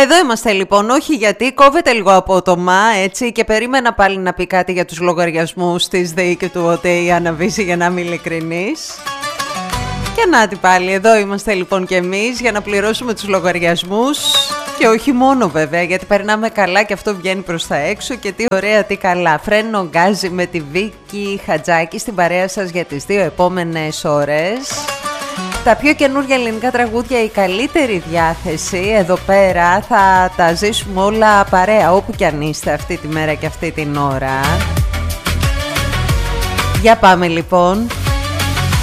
Εδώ είμαστε λοιπόν, όχι γιατί κόβεται λίγο απότομα έτσι και περίμενα πάλι να πει κάτι για τους λογαριασμούς της ΔΕΗ και του ΟΤΕ η Άννα Βύση, για να είμαι ειλικρινής. Και νάτι πάλι, εδώ είμαστε λοιπόν και εμείς για να πληρώσουμε τους λογαριασμούς. Και όχι μόνο βέβαια, γιατί περνάμε καλά και αυτό βγαίνει προς τα έξω και τι ωραία, τι καλά. Φρένο γκάζι με τη Βίκη Χατζάκη στην παρέα σας για τις 2 επόμενες ώρες. Τα πιο καινούργια ελληνικά τραγούδια, η καλύτερη διάθεση εδώ πέρα, θα τα ζήσουμε όλα παρέα όπου κι αν είστε αυτή τη μέρα και αυτή την ώρα. Για πάμε λοιπόν.